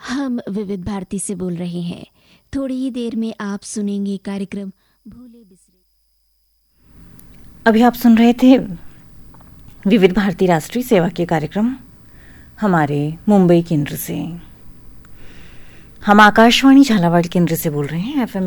हम विविध भारती से बोल रहे हैं। थोड़ी ही देर में आप सुनेंगे कार्यक्रम भूले बिसरे। अभी आप सुन रहे थे विविध भारती राष्ट्रीय सेवा के कार्यक्रम हमारे मुंबई केंद्र से। हम आकाशवाणी झालावाड़ केंद्र से बोल रहे हैं। FM